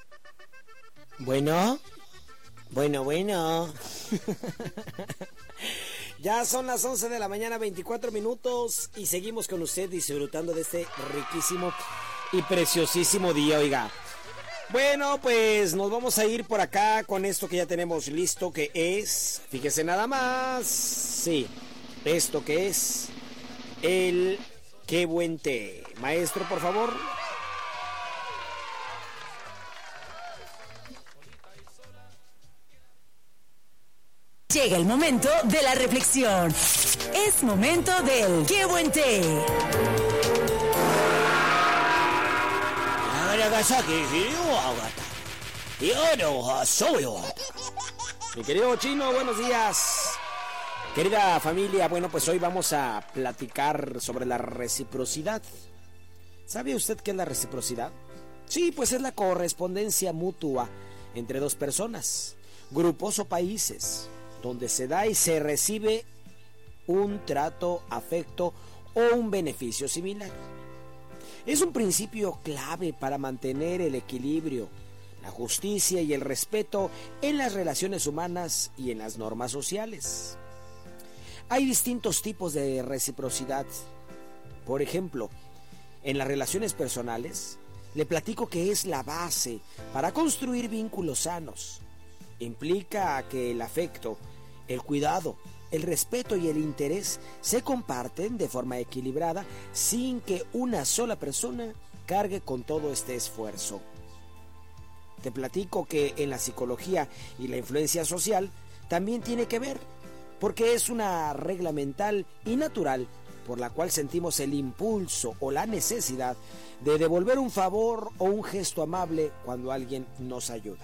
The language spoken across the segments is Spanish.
Bueno. Ya son las 11 de la mañana, 24 minutos, y seguimos con usted disfrutando de este riquísimo y preciosísimo día, oiga. Bueno, pues nos vamos a ir por acá con esto que ya tenemos listo, que es, fíjese nada más, sí, esto que es el Qué Buen Té. Maestro, por favor. Llega el momento de la reflexión. Es momento del Qué Buen Té. Mi querido Chino, buenos días. Querida familia, bueno, pues hoy vamos a platicar sobre la reciprocidad. ¿Sabe usted qué es la reciprocidad? Sí, pues es la correspondencia mutua entre dos personas, grupos o países, donde se da y se recibe un trato, afecto o un beneficio similar. Es un principio clave para mantener el equilibrio, la justicia y el respeto en las relaciones humanas y en las normas sociales. Hay distintos tipos de reciprocidad. Por ejemplo, en las relaciones personales, le platico que es la base para construir vínculos sanos. Implica que el afecto, el cuidado, el respeto y el interés se comparten de forma equilibrada sin que una sola persona cargue con todo este esfuerzo. Te platico que en la psicología y la influencia social también tiene que ver, porque es una regla mental y natural por la cual sentimos el impulso o la necesidad de devolver un favor o un gesto amable cuando alguien nos ayuda.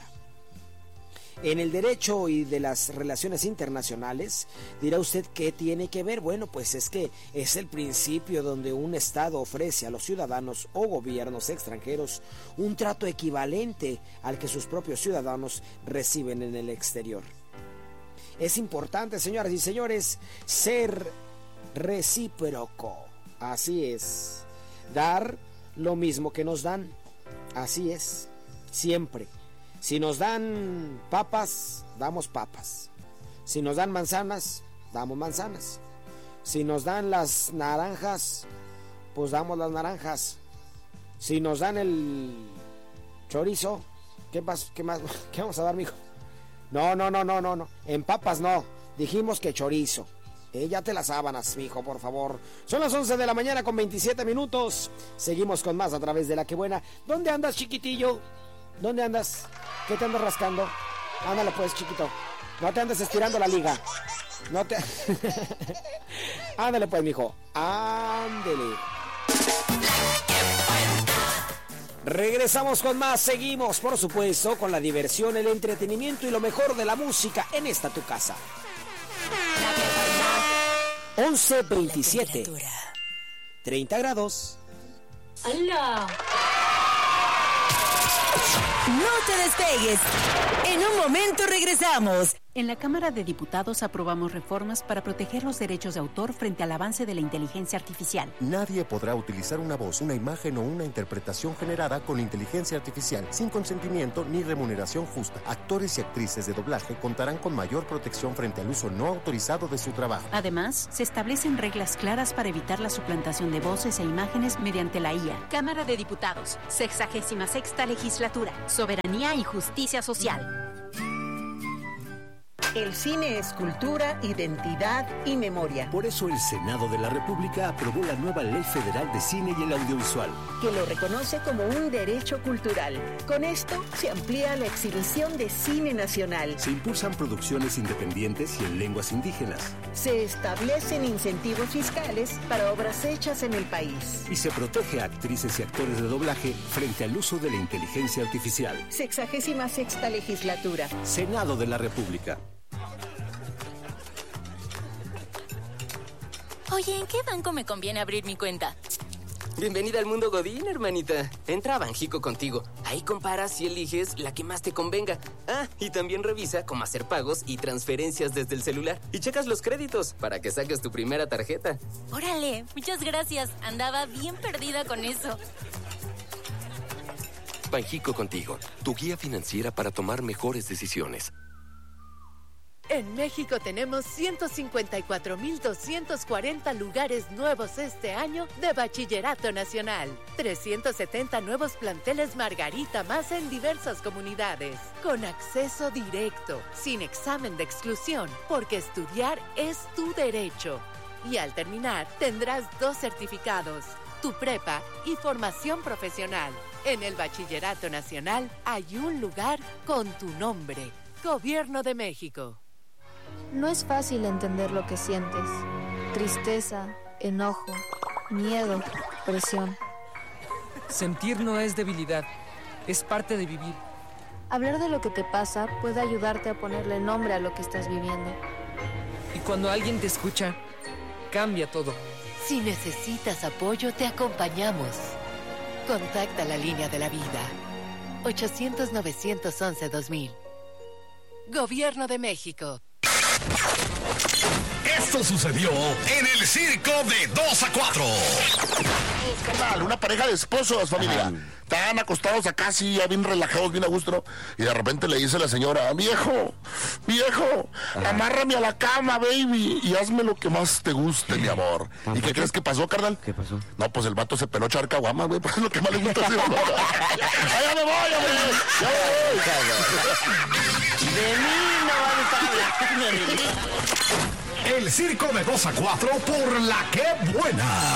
En el derecho y de las relaciones internacionales, dirá usted ¿qué tiene que ver? Bueno, pues es que es el principio donde un Estado ofrece a los ciudadanos o gobiernos extranjeros un trato equivalente al que sus propios ciudadanos reciben en el exterior. Es importante, señoras y señores, ser recíproco. Así es. Dar lo mismo que nos dan. Así es. Siempre. Si nos dan papas, damos papas. Si nos dan manzanas, damos manzanas. Si nos dan las naranjas, pues damos las naranjas. Si nos dan el chorizo, ¿qué más? ¿Qué vamos a dar, mijo? No. En papas no. Dijimos que chorizo. Ya te las sábanas, mijo, por favor. Son las 11 de la mañana con 27 minutos. Seguimos con más a través de La Que Buena. ¿Dónde andas, chiquitillo? ¿Dónde andas? ¿Qué te andas rascando? Ándale pues, chiquito. No te andes estirando la liga. No te... Ándale pues, mijo. Ándale. Regresamos con más. Seguimos, por supuesto, con la diversión, el entretenimiento y lo mejor de la música en esta tu casa. 11:27. 30 grados. ¡Hala! No te despegues. En un momento regresamos. En la Cámara de Diputados aprobamos reformas para proteger los derechos de autor frente al avance de la inteligencia artificial. Nadie podrá utilizar una voz, una imagen o una interpretación generada con inteligencia artificial sin consentimiento ni remuneración justa. Actores y actrices de doblaje contarán con mayor protección frente al uso no autorizado de su trabajo. Además, se establecen reglas claras para evitar la suplantación de voces e imágenes mediante la IA. Cámara de Diputados, 66ª Legislatura, Soberanía y Justicia Social. El cine es cultura, identidad y memoria. Por eso el Senado de la República aprobó la nueva Ley Federal de Cine y el Audiovisual, que lo reconoce como un derecho cultural. Con esto se amplía la exhibición de cine nacional. Se impulsan producciones independientes y en lenguas indígenas. Se establecen incentivos fiscales para obras hechas en el país. Y se protege a actrices y actores de doblaje frente al uso de la inteligencia artificial. 66ª Legislatura. Senado de la República. Oye, ¿en qué banco me conviene abrir mi cuenta? Bienvenida al mundo Godín, hermanita. Entra a Banjico contigo. Ahí comparas y eliges la que más te convenga. Ah, y también revisa cómo hacer pagos y transferencias desde el celular. Y checas los créditos para que saques tu primera tarjeta. Órale, muchas gracias. Andaba bien perdida con eso. Banjico Contigo, tu guía financiera para tomar mejores decisiones. En México tenemos 154,240 lugares nuevos este año de Bachillerato Nacional. 370 nuevos planteles Margarita más en diversas comunidades. Con acceso directo, sin examen de exclusión, porque estudiar es tu derecho. Y al terminar, tendrás 2 certificados, tu prepa y formación profesional. En el Bachillerato Nacional hay un lugar con tu nombre. Gobierno de México. No es fácil entender lo que sientes. Tristeza, enojo, miedo, presión. Sentir no es debilidad, es parte de vivir. Hablar de lo que te pasa puede ayudarte a ponerle nombre a lo que estás viviendo. Y cuando alguien te escucha, cambia todo. Si necesitas apoyo, te acompañamos. Contacta la línea de la vida. 800-911-2000. Gobierno de México. Esto sucedió en el circo de 2 a 4. Carnal, una pareja de esposos, familia. Están acostados acá, así, ya bien relajados, bien a gusto. Y de repente le dice la señora: viejo, amárrame a la cama, baby, y hazme lo que más te guste, mi amor. ¿Y qué crees que pasó, carnal? ¿Qué pasó? No, pues el vato se peló echar caguamas, güey, pues es lo que más le gusta hacer. ¡Allá me voy, hombre! ¡Ya me voy! De mí no van a estar hablando. El circo de 2 a 4 por la que buena.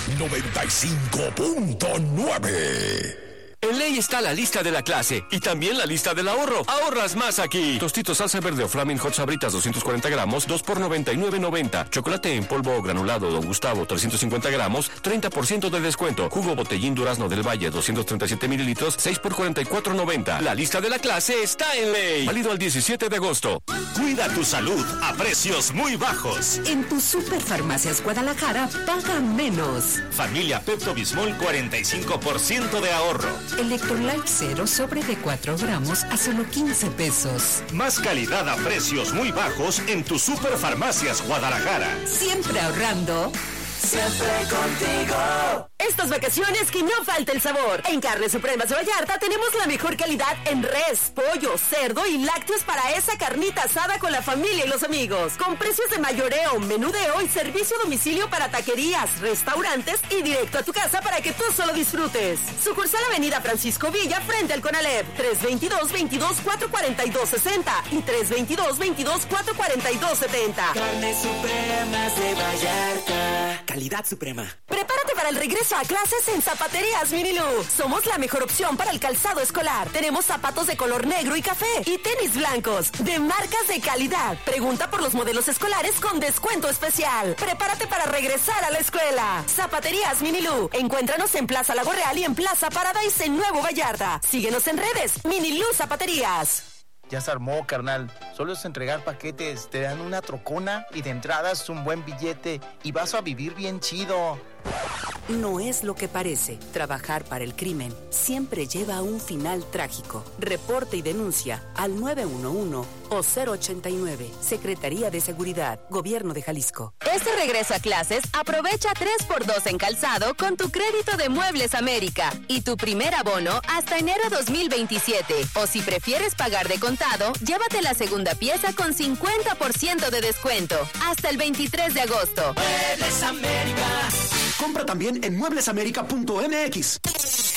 95.9. En Ley está la lista de la clase y también la lista del ahorro. Ahorras más aquí. Tostitos salsa verde o Flaming Hot Sabritas 240 gramos, 2 por $99.90. Chocolate en polvo o granulado Don Gustavo 350 gramos, 30% de descuento. Jugo Botellín Durazno del Valle 237 mililitros, 6 por $44.90. La lista de la clase está en Ley. Válido al 17 de agosto. Cuida tu salud a precios muy bajos. En tu Superfarmacias Guadalajara, paga menos. Familia Pepto Bismol, 45% de ahorro. Electrolyte Zero sobre de 4 gramos a solo 15 pesos. Más calidad a precios muy bajos en tu Superfarmacias Guadalajara. Siempre ahorrando. Siempre contigo. Estas vacaciones que no falte el sabor. En Carnes Supremas de Vallarta tenemos la mejor calidad en res, pollo, cerdo y lácteos para esa carnita asada con la familia y los amigos. Con precios de mayoreo, menudeo y servicio a domicilio para taquerías, restaurantes y directo a tu casa para que tú solo disfrutes. Sucursal Avenida Francisco Villa frente al Conalep. 322-22-442-60 y 322-22-442-70. Carnes Supremas de Vallarta. Calidad suprema. Prepárate para el regreso a clases en Zapaterías Minilú. Somos la mejor opción para el calzado escolar. Tenemos zapatos de color negro y café y tenis blancos de marcas de calidad. Pregunta por los modelos escolares con descuento especial. Prepárate para regresar a la escuela. Zapaterías Minilú. Encuéntranos en Plaza Lago Real y en Plaza Paradise en Nuevo Vallarta. Síguenos en redes. Minilú Zapaterías. Ya se armó, carnal. Solo es entregar paquetes, te dan una trocona y de entradas un buen billete y vas a vivir bien chido. No es lo que parece. Trabajar para el crimen siempre lleva a un final trágico. Reporte y denuncia al 911 o 089. Secretaría de Seguridad, Gobierno de Jalisco. Este regreso a clases, aprovecha 3x2 en calzado con tu crédito de Muebles América y tu primer abono hasta enero 2027. O si prefieres pagar de contado, llévate la segunda pieza con 50% de descuento hasta el 23 de agosto. Muebles América. Compra también en mueblesamerica.mx.